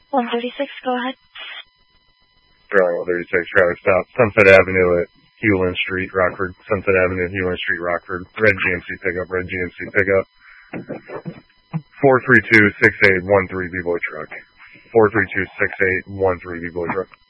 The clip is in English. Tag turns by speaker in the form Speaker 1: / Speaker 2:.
Speaker 1: 136, go ahead.
Speaker 2: Sterling 136, traffic stop. Sunset Avenue at Hewlin Street, Rockford. Sunset Avenue, Hewlin Street, Rockford. Red GMC pickup, red GMC pickup. 432-6813 B-Boy truck. 432-6813 B-Boy truck.